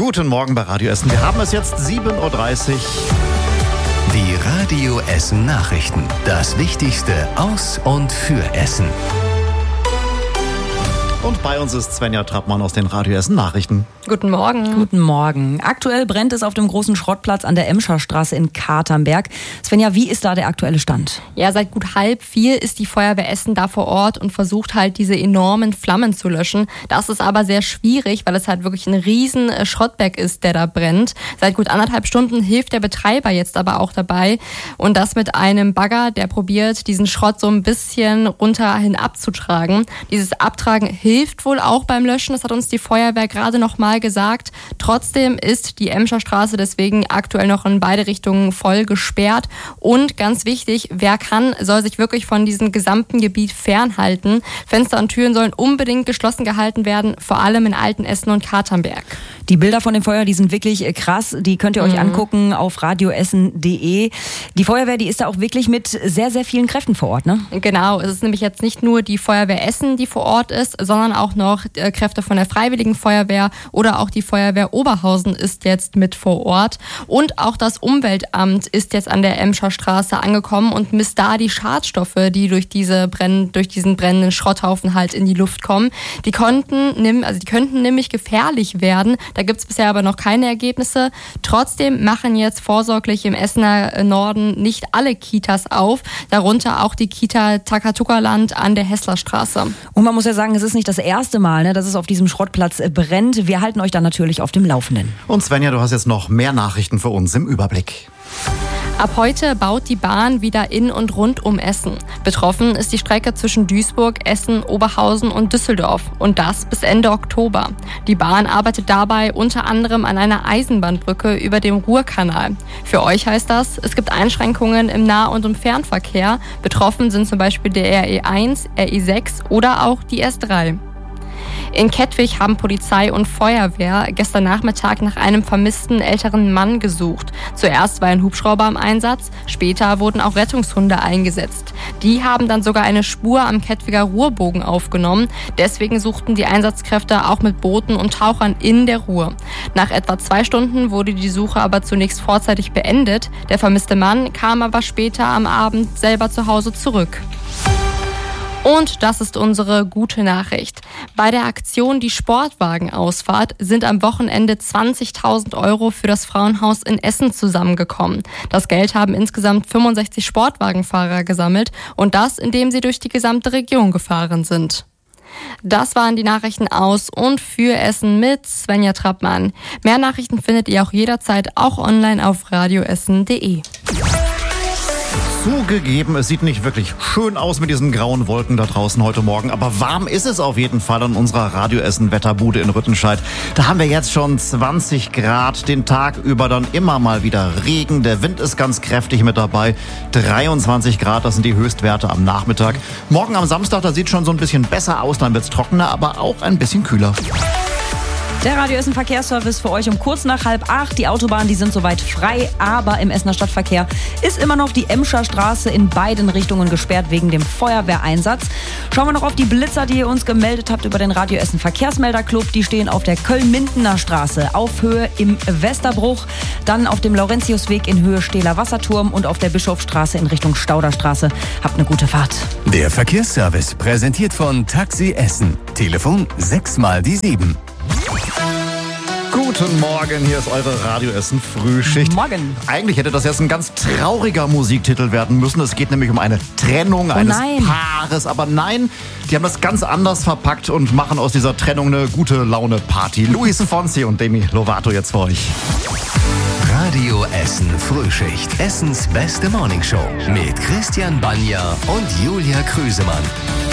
Guten Morgen bei Radio Essen. Wir haben es jetzt 7.30 Uhr. Die Radio Essen Nachrichten. Das Wichtigste aus und für Essen. Und bei uns ist Svenja Trappmann aus den Radio Essen Nachrichten. Guten Morgen. Guten Morgen. Aktuell brennt es auf dem großen Schrottplatz an der Emscherstraße in Katernberg. Svenja, wie ist da der aktuelle Stand? Ja, seit gut 3:30 ist die Feuerwehr Essen da vor Ort und versucht halt diese enormen Flammen zu löschen. Das ist aber sehr schwierig, weil es halt wirklich ein riesen Schrottberg ist, der da brennt. Seit gut 1,5 Stunden hilft der Betreiber jetzt aber auch dabei. Und das mit einem Bagger, der probiert, diesen Schrott so ein bisschen runterhin abzutragen. Dieses Abtragen hilft wohl auch beim Löschen. Das hat uns die Feuerwehr gerade noch mal gesagt. Trotzdem ist die Emscherstraße deswegen aktuell noch in beide Richtungen voll gesperrt. Und ganz wichtig, wer kann, soll sich wirklich von diesem gesamten Gebiet fernhalten. Fenster und Türen sollen unbedingt geschlossen gehalten werden, vor allem in Altenessen und Katernberg. Die Bilder von dem Feuer, die sind wirklich krass. Die könnt ihr euch angucken auf radioessen.de. Die Feuerwehr, die ist da auch wirklich mit sehr, sehr vielen Kräften vor Ort, ne? Genau, es ist nämlich jetzt nicht nur die Feuerwehr Essen, die vor Ort ist, sondern auch noch Kräfte von der Freiwilligen Feuerwehr oder auch die Feuerwehr Oberhausen ist jetzt mit vor Ort. Und auch das Umweltamt ist jetzt an der Emscherstraße angekommen und misst da die Schadstoffe, die durch diesen brennenden Schrotthaufen halt in die Luft kommen. Die könnten nämlich gefährlich werden. Da gibt es bisher aber noch keine Ergebnisse. Trotzdem machen jetzt vorsorglich im Essener Norden nicht alle Kitas auf, darunter auch die Kita Takatuka-Land an der Hesslerstraße. Und man muss ja sagen, es ist nicht das erste Mal, ne, dass es auf diesem Schrottplatz brennt. Wir halten euch dann natürlich auf dem Laufenden. Und Svenja, du hast jetzt noch mehr Nachrichten für uns im Überblick. Ab heute baut die Bahn wieder in und rund um Essen. Betroffen ist die Strecke zwischen Duisburg, Essen, Oberhausen und Düsseldorf. Und das bis Ende Oktober. Die Bahn arbeitet dabei unter anderem an einer Eisenbahnbrücke über dem Ruhrkanal. Für euch heißt das, es gibt Einschränkungen im Nah- und im Fernverkehr. Betroffen sind zum Beispiel der RE1, RE6 oder auch die S3. In Kettwig haben Polizei und Feuerwehr gestern Nachmittag nach einem vermissten älteren Mann gesucht. Zuerst war ein Hubschrauber im Einsatz, später wurden auch Rettungshunde eingesetzt. Die haben dann sogar eine Spur am Kettwiger Ruhrbogen aufgenommen. Deswegen suchten die Einsatzkräfte auch mit Booten und Tauchern in der Ruhr. Nach etwa 2 Stunden wurde die Suche aber zunächst vorzeitig beendet. Der vermisste Mann kam aber später am Abend selber zu Hause zurück. Und das ist unsere gute Nachricht. Bei der Aktion Die Sportwagenausfahrt sind am Wochenende 20.000 € für das Frauenhaus in Essen zusammengekommen. Das Geld haben insgesamt 65 Sportwagenfahrer gesammelt und das, indem sie durch die gesamte Region gefahren sind. Das waren die Nachrichten aus und für Essen mit Svenja Trappmann. Mehr Nachrichten findet ihr auch jederzeit auch online auf radioessen.de. Zugegeben, es sieht nicht wirklich schön aus mit diesen grauen Wolken da draußen heute Morgen, aber warm ist es auf jeden Fall in unserer Radio Essen Wetterbude in Rüttenscheid. Da haben wir jetzt schon 20 Grad, den Tag über dann immer mal wieder Regen, der Wind ist ganz kräftig mit dabei, 23 Grad, das sind die Höchstwerte am Nachmittag. Morgen am Samstag, da sieht schon so ein bisschen besser aus, dann wird's trockener, aber auch ein bisschen kühler. Der Radio Essen Verkehrsservice für euch um kurz nach 7:30. Die Autobahnen, die sind soweit frei, aber im Essener Stadtverkehr ist immer noch die Emscherstraße in beiden Richtungen gesperrt wegen dem Feuerwehreinsatz. Schauen wir noch auf die Blitzer, die ihr uns gemeldet habt über den Radio Essen Verkehrsmelderclub. Die stehen auf der Köln-Mindener Straße auf Höhe im Westerbruch, dann auf dem Laurentiusweg in Höhe Stehler Wasserturm und auf der Bischofsstraße in Richtung Stauderstraße. Habt eine gute Fahrt. Der Verkehrsservice präsentiert von Taxi Essen. Telefon 6x7. Guten Morgen, hier ist eure Radio Essen Frühschicht. Morgen. Eigentlich hätte das jetzt ein ganz trauriger Musiktitel werden müssen. Es geht nämlich um eine Trennung eines Paares. Aber nein, die haben das ganz anders verpackt und machen aus dieser Trennung eine gute Laune-Party. Luis Fonsi und Demi Lovato jetzt für euch. Radio Essen Frühschicht. Essens beste Morningshow mit Christian Banja und Julia Krüsemann.